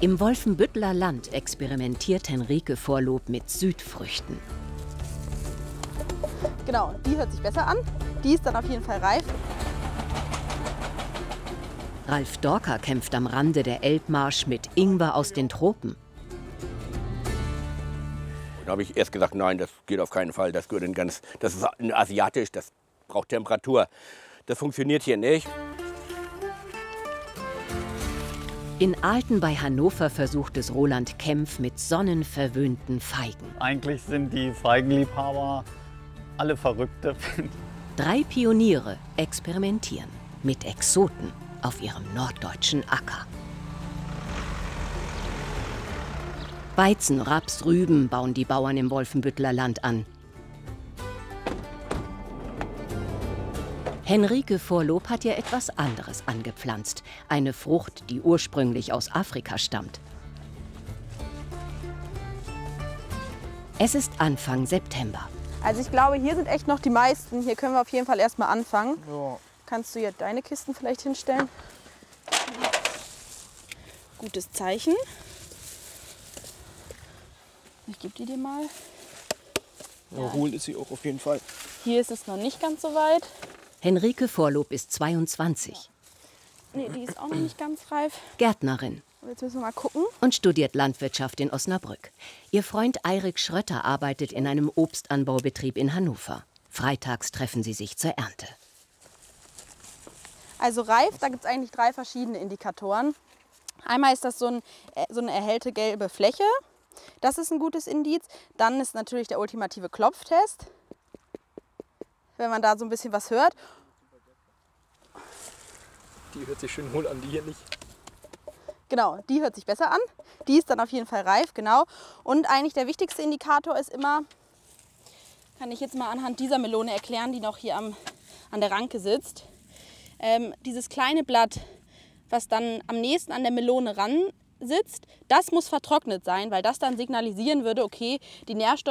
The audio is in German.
Im Wolfenbütteler Land experimentiert Henrike Vorlob mit Südfrüchten. Genau, die hört sich besser an. Die ist dann auf jeden Fall reif. Ralf Dorker kämpft am Rande der Elbmarsch mit Ingwer aus den Tropen. Da habe ich erst gesagt, nein, das geht auf keinen Fall. Das ist asiatisch, das braucht Temperatur. Das funktioniert hier nicht. In Aalten bei Hannover versucht es Roland Kempf mit sonnenverwöhnten Feigen. Eigentlich sind die Feigenliebhaber alle Verrückte. 3 Pioniere experimentieren mit Exoten auf ihrem norddeutschen Acker. Weizen, Raps, Rüben bauen die Bauern im Wolfenbütteler Land an. Henrike Vorlob hat ja etwas anderes angepflanzt. Eine Frucht, die ursprünglich aus Afrika stammt. Es ist Anfang September. Also ich glaube, hier sind echt noch die meisten. Hier können wir auf jeden Fall erstmal anfangen. Ja. Kannst du hier deine Kisten vielleicht hinstellen? Gutes Zeichen. Ich gebe die dir mal. Ja, hohl ist sie auch auf jeden Fall. Hier ist es noch nicht ganz so weit. Henrike Vorlob ist 22, Nee, die ist auch noch nicht ganz reif. Gärtnerin Jetzt müssen wir mal gucken. und studiert Landwirtschaft in Osnabrück. Ihr Freund Eirik Schrötter arbeitet in einem Obstanbaubetrieb in Hannover. Freitags treffen sie sich zur Ernte. Also reif, da gibt es eigentlich 3 verschiedene Indikatoren. Einmal ist das so eine erhellte gelbe Fläche. Das ist ein gutes Indiz. Dann ist natürlich der ultimative Klopftest, wenn man da so ein bisschen was hört. Die hört sich schön hohl an, die hier nicht. Genau, die hört sich besser an. Die ist dann auf jeden Fall reif, genau. Und eigentlich der wichtigste Indikator ist immer, kann ich jetzt mal anhand dieser Melone erklären, die noch hier an der Ranke sitzt. Dieses kleine Blatt, was dann am nächsten an der Melone ran sitzt, das muss vertrocknet sein, weil das dann signalisieren würde, okay, die Nährstoffe